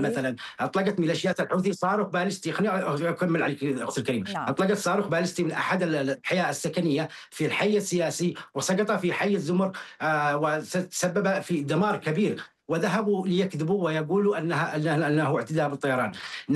مثلا اطلقت ميليشيات الحوثي صاروخ باليستي، خليني اكمل عليك اختي الكريم. نعم. اطلقت صاروخ باليستي من احد الاحياء السكنيه في الحي السياسي وسقط في حي الزمر، وسبب في دمار كبير، وذهبوا ليكذبوا ويقولوا انه اعتداء بالطيران.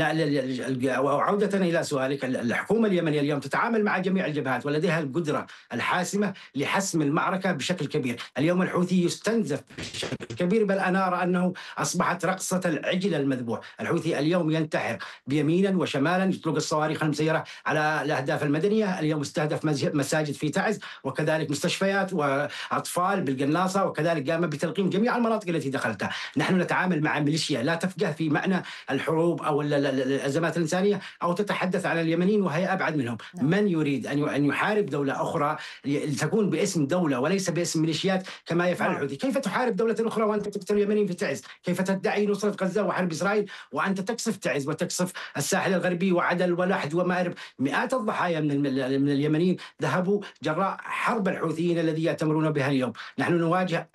وعودة الى سؤالك، الحكومه اليمنيه اليوم تتعامل مع جميع الجبهات ولديها القدره الحاسمه لحسم المعركه بشكل كبير. اليوم الحوثي يستنزف بشكل كبير، بل انا ارى انه اصبحت رقصه العجل المذبوح. الحوثي اليوم ينتحر بيمينا وشمالا، يطلق الصواريخ المسيره على الاهداف المدنيه. اليوم استهدف مساجد في تعز، وكذلك مستشفيات واطفال بالقناصه، وكذلك قام بتلقيم جميع المناطق التي دخلتها. نحن نتعامل مع ميليشيا لا تفقه في معنى الحروب او الازمات الانسانيه، او تتحدث عن اليمنيين وهي ابعد منهم. من يريد ان يحارب دوله اخرى تكون باسم دوله وليس باسم ميليشيات كما يفعل الحوثي. كيف تحارب دوله اخرى وانت تقتل اليمنيين في تعز؟ كيف تدعي نصره غزه وحرب اسرائيل وانت تقصف تعز وتقصف الساحل الغربي وعدن ولحد ومأرب؟ مئات الضحايا من اليمنيين ذهبوا جراء حرب الحوثيين الذي يأتمرون بها اليوم. نحن نواجه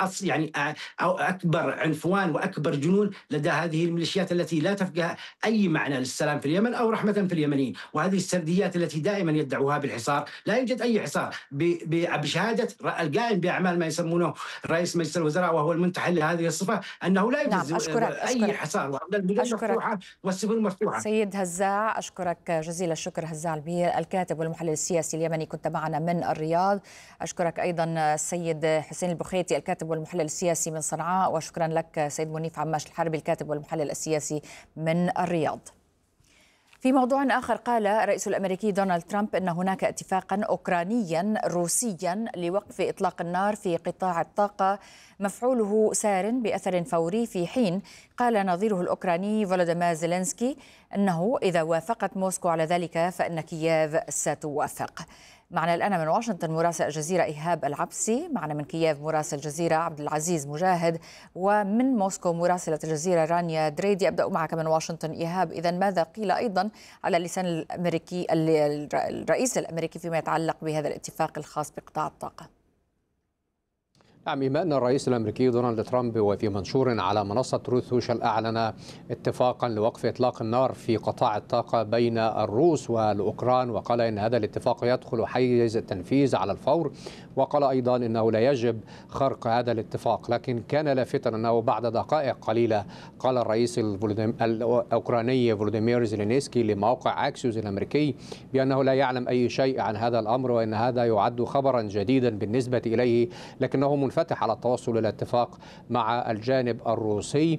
أو أكبر عنفوان وأكبر جنون لدى هذه الميليشيات التي لا تفقه أي معنى للسلام في اليمن أو رحمة في اليمنيين. وهذه السرديات التي دائما يدعوها بالحصار، لا يوجد أي حصار. بشهادة القائم بأعمال ما يسمونه رئيس مجلس الوزراء وهو المنتحل لهذه الصفة أنه لا يوجد أي حصار، المدن مفتوحة والسفن مفتوحة. سيد هزاع، أشكرك جزيل الشكر. هزاع البير، الكاتب والمحلل السياسي اليمني، كنت معنا من الرياض. أشكرك أيضا السيد حسين البخيتي، الكاتب والمحلل السياسي من صنعاء. وشكرا لك سيد منيف عماش الحربي، الكاتب والمحلل السياسي من الرياض. في موضوع آخر، قال الرئيس الأمريكي دونالد ترامب أن هناك اتفاقا أوكرانيا روسيا لوقف إطلاق النار في قطاع الطاقة مفعوله سار بأثر فوري، في حين قال نظيره الأوكراني فولوديمير زيلينسكي أنه إذا وافقت موسكو على ذلك فإن كييف ستوافق. معنا الآن من واشنطن مراسل الجزيرة إيهاب العبسي، معنا من كييف مراسل الجزيرة عبد العزيز مجاهد، ومن موسكو مراسلة الجزيرة رانيا دريدي. أبدأ معك من واشنطن إيهاب، إذن ماذا قيل أيضا على لسان الرئيس الأمريكي فيما يتعلق بهذا الاتفاق الخاص بقطاع الطاقة؟ نعم، بما أن الرئيس الأمريكي دونالد ترامب وفي منشور على منصة تروث سوشيال أعلن اتفاقا لوقف إطلاق النار في قطاع الطاقة بين الروس والأوكران، وقال إن هذا الاتفاق يدخل حيز التنفيذ على الفور، وقال أيضا إنه لا يجب خرق هذا الاتفاق. لكن كان لافتا أنه بعد دقائق قليلة قال الرئيس الأوكراني فولوديمير زيلينسكي لموقع أكسيوس الأمريكي بأنه لا يعلم أي شيء عن هذا الأمر، وأن هذا يعد خبرا جديدا بالنسبة إليه، لكنه منفتح على التوصل إلى اتفاق مع الجانب الروسي،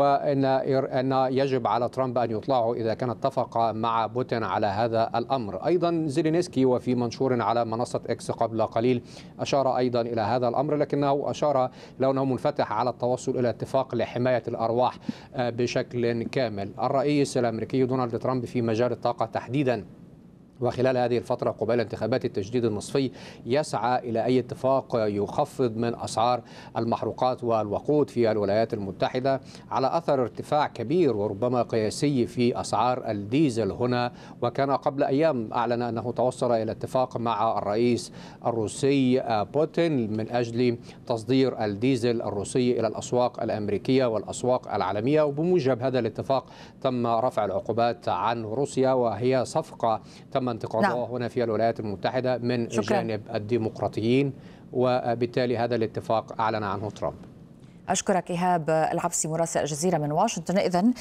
وأن يجب على ترامب أن يطلعه إذا كان اتفق مع بوتين على هذا الأمر. أيضا زيلينسكي وفي منشور على منصة إكس قبل قليل أشار أيضا إلى هذا الأمر، لكنه أشار إلى أنه منفتح على التوصل إلى اتفاق لحماية الأرواح بشكل كامل. الرئيس الأمريكي دونالد ترامب في مجال الطاقة تحديدا وخلال هذه الفترة قبيل انتخابات التجديد النصفي يسعى إلى أي اتفاق يخفض من أسعار المحروقات والوقود في الولايات المتحدة على أثر ارتفاع كبير وربما قياسي في أسعار الديزل هنا. وكان قبل أيام أعلن أنه توصل إلى اتفاق مع الرئيس الروسي بوتين من أجل تصدير الديزل الروسي إلى الأسواق الأمريكية والأسواق العالمية، وبموجب هذا الاتفاق تم رفع العقوبات عن روسيا، وهي صفقة تم انتقاضها هنا في الولايات المتحدة من جانب الديمقراطيين، وبالتالي هذا الاتفاق أعلن عنه ترامب. أشكرك إيهاب العبسي مراسل الجزيرة من واشنطن. إذن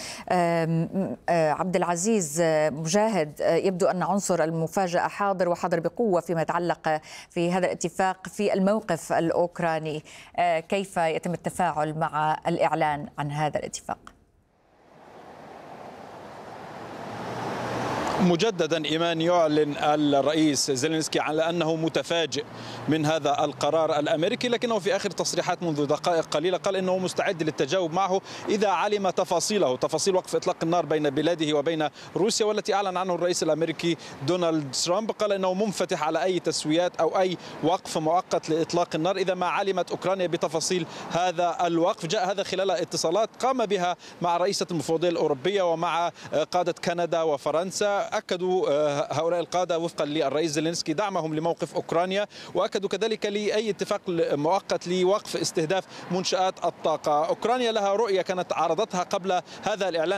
عبد العزيز مجاهد، يبدو أن عنصر المفاجأة حاضر وحاضر بقوة فيما يتعلق في هذا الاتفاق في الموقف الأوكراني. كيف يتم التفاعل مع الإعلان عن هذا الاتفاق؟ مجددا إيمان يعلن الرئيس زيلينسكي على أنه متفاجئ من هذا القرار الأمريكي، لكنه في آخر تصريحات منذ دقائق قليلة قال أنه مستعد للتجاوب معه إذا علم تفاصيله، تفاصيل وقف إطلاق النار بين بلاده وبين روسيا والتي أعلن عنه الرئيس الأمريكي دونالد ترامب. قال أنه منفتح على أي تسويات أو أي وقف مؤقت لإطلاق النار إذا ما علمت أوكرانيا بتفاصيل هذا الوقف. جاء هذا خلال اتصالات قام بها مع رئيسة المفوضية الأوروبية ومع قادة كندا وفرنسا. أكدوا هؤلاء القادة وفقا للرئيس زيلينسكي دعمهم لموقف أوكرانيا، وأكدوا كذلك لأي اتفاق مؤقت لوقف استهداف منشآت الطاقة. أوكرانيا لها رؤية كانت عرضتها قبل هذا الإعلان